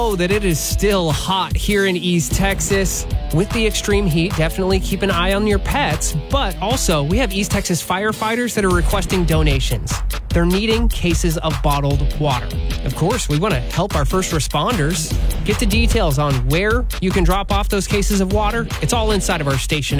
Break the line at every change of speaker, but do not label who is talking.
Oh, that it is still hot here in East Texas. With the extreme heat, definitely keep an eye on your pets. But also, we have East Texas firefighters that are requesting donations. They're needing cases of bottled water. Of course, we want to help our first responders. Get the details on where you can drop off those cases of water. It's all inside of our station